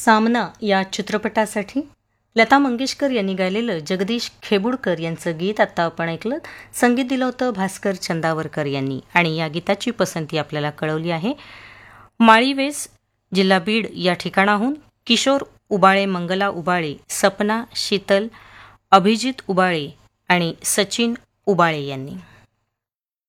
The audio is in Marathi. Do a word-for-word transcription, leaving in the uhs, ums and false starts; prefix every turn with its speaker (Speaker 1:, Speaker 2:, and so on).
Speaker 1: सामना या चित्रपटासाठी लता मंगेशकर यांनी गायलेलं जगदीश खेबुडकर यांचं गीत आता आपण ऐकलं. संगीत दिलं होतं भास्कर चंदावरकर यांनी आणि या गीताची पसंती आपल्याला कळवली आहे माळीवेस जिल्हा बीड या ठिकाणाहून किशोर उबाळे, मंगला उबाळे, सपना शीतल, अभिजित उबाळे आणि सचिन उबाळे यांनी.